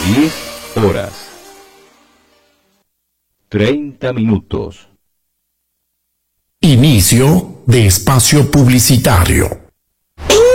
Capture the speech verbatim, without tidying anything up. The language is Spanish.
diez horas. treinta minutos. Inicio de espacio publicitario.